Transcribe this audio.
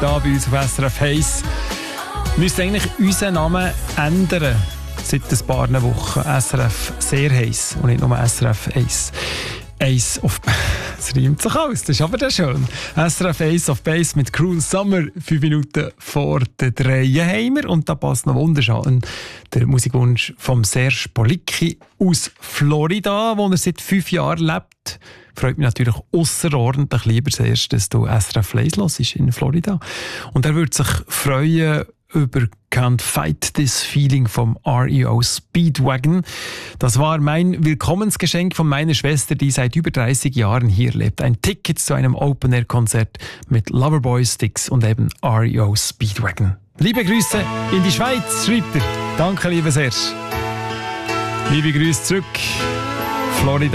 da bei uns auf SRF 1. Wir müssen eigentlich unseren Namen ändern. Seit ein paar Wochen. SRF sehr heiß und nicht nur SRF 1. Es reimt sich aus, das ist aber dann schön. SRF 1 auf Base mit Cruel Summer, 5 Minuten vor der 3 haben wir. Und da passt noch wunderschön der Musikwunsch von Serge Policki aus Florida, wo er seit 5 Jahren lebt. Freut mich natürlich ausserordentlich, lieber Serge, dass du SRF 1 hörst in Florida. Und er würde sich freuen über Can't Fight This Feeling vom REO Speedwagon. Das war mein Willkommensgeschenk von meiner Schwester, die seit über 30 Jahren hier lebt. Ein Ticket zu einem Open-Air-Konzert mit Loverboy Sticks und eben REO Speedwagon. Liebe Grüße in die Schweiz, schreibt er. Danke, lieber Serge. Liebe Grüße zurück, Florida.